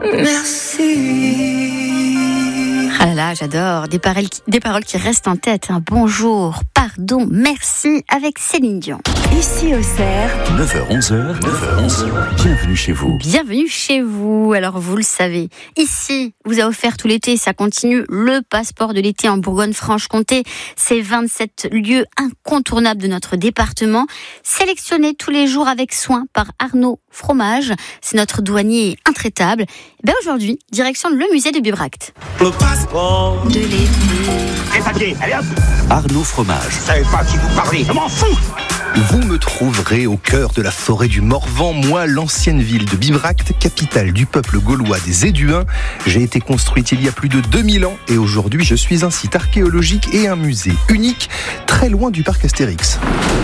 Merci. Ah là là, j'adore. Des paroles qui restent en tête. Bonjour, pardon, merci avec Céline Dion. Ici Auxerre, 9h-11h, bienvenue chez vous. Bienvenue chez vous. Alors vous le savez, ici, vous a offert tout l'été, ça continue, le passeport de l'été en Bourgogne-Franche-Comté. Ces 27 lieux incontournables de notre département, sélectionnés tous les jours avec soin par Arnaud Fromage. C'est notre douanier intraitable. Et aujourd'hui, direction le musée de Bibracte. Le passeport De l'été. Les papiers, allez hop. Arnaud Fromage. Je savais pas qui vous parlez, je m'en fous. Vous me trouverez au cœur de la forêt du Morvan, moi, l'ancienne ville de Bibracte, capitale du peuple gaulois des Éduins. J'ai été construite il y a plus de 2000 ans et aujourd'hui je suis un site archéologique et un musée unique, très loin du parc Astérix.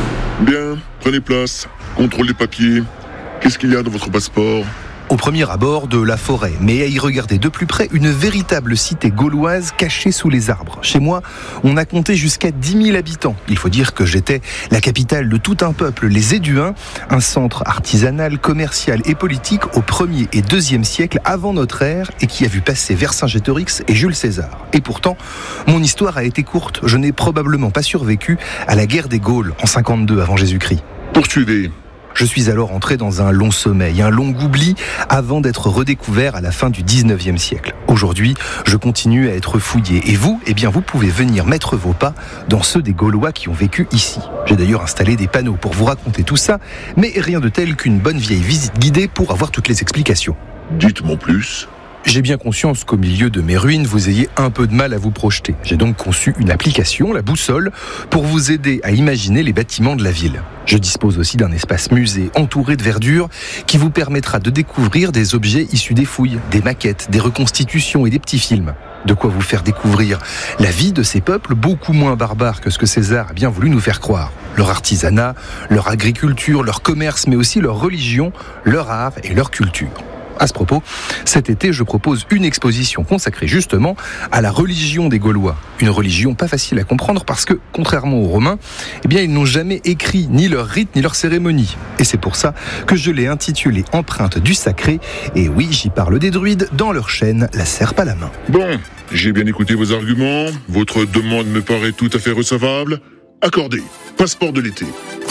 Bien, prenez place. Contrôle les papiers. Qu'est-ce qu'il y a dans votre passeport ? Au premier abord de la forêt, mais à y regarder de plus près, une véritable cité gauloise cachée sous les arbres. Chez moi, on a compté jusqu'à 10 000 habitants. Il faut dire que j'étais la capitale de tout un peuple, les Éduins, un centre artisanal, commercial et politique au 1er et 2e siècle avant notre ère et qui a vu passer Vercingétorix et Jules César. Et pourtant, mon histoire a été courte. Je n'ai probablement pas survécu à la guerre des Gaules en 52 avant Jésus-Christ. Poursuivez. Je suis alors entré dans un long sommeil, un long oubli, avant d'être redécouvert à la fin du 19e siècle. Aujourd'hui, je continue à être fouillé. Et vous, vous pouvez venir mettre vos pas dans ceux des Gaulois qui ont vécu ici. J'ai d'ailleurs installé des panneaux pour vous raconter tout ça, mais rien de tel qu'une bonne vieille visite guidée pour avoir toutes les explications. Dites-moi plus. J'ai bien conscience qu'au milieu de mes ruines, vous ayez un peu de mal à vous projeter. J'ai donc conçu une application, la boussole, pour vous aider à imaginer les bâtiments de la ville. Je dispose aussi d'un espace musée entouré de verdure qui vous permettra de découvrir des objets issus des fouilles, des maquettes, des reconstitutions et des petits films. De quoi vous faire découvrir la vie de ces peuples beaucoup moins barbares que ce que César a bien voulu nous faire croire. Leur artisanat, leur agriculture, leur commerce, mais aussi leur religion, leur art et leur culture. À ce propos, cet été, je propose une exposition consacrée justement à la religion des Gaulois. Une religion pas facile à comprendre parce que, contrairement aux Romains, ils n'ont jamais écrit ni leurs rites ni leurs cérémonies. Et c'est pour ça que je l'ai intitulé Empreinte du sacré. Et oui, j'y parle des druides dans leur chaîne La Serpe à la main. Bon, j'ai bien écouté vos arguments. Votre demande me paraît tout à fait recevable. Accordé. Passeport de l'été.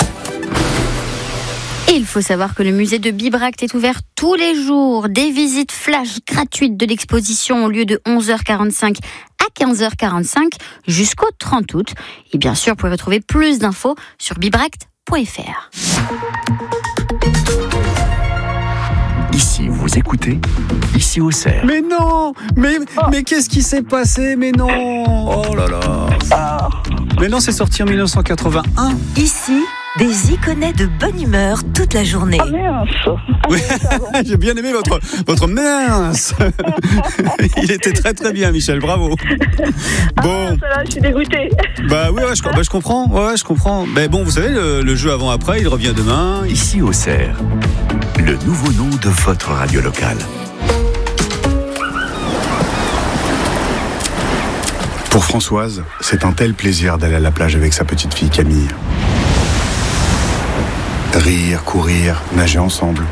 Et il faut savoir que le musée de Bibracte est ouvert tous les jours. Des visites flash gratuites de l'exposition au lieu de 11h45 à 15h45 jusqu'au 30 août. Et bien sûr, vous pouvez retrouver plus d'infos sur bibracte.fr. Ici, vous écoutez, ici Auxerre. Mais non, mais qu'est-ce qui s'est passé? Mais non, oh là là. Mais non, c'est sorti en 1981. ici, des iconais de bonne humeur toute la journée. Ah mince. Oui, j'ai bien aimé votre mince. Il était très très bien, Michel, bravo. Bon. Ça là, je suis dégoûtée. Bah oui, je comprends. Ouais, je comprends. Mais bon, vous savez, le jeu avant-après, il revient demain. Ici Auxerre, le nouveau nom de votre radio locale. Pour Françoise, c'est un tel plaisir d'aller à la plage avec sa petite fille Camille. Rire, courir, nager ensemble.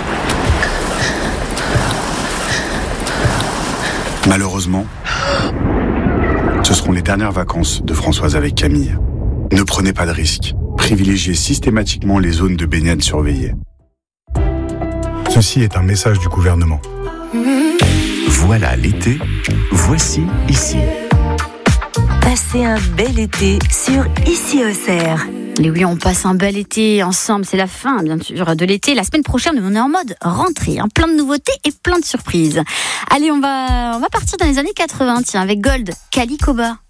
Malheureusement, ce seront les dernières vacances de Françoise avec Camille. Ne prenez pas de risques. Privilégiez systématiquement les zones de baignade surveillées. Ceci est un message du gouvernement. Voilà l'été, voici ici. Passez un bel été sur Ici Auxerre. Et oui, on passe un bel été ensemble. C'est la fin, bien sûr, de l'été. La semaine prochaine, on est en mode rentrée. Plein de nouveautés et plein de surprises. Allez, on va partir dans les années 80, avec Gold, Calicoba.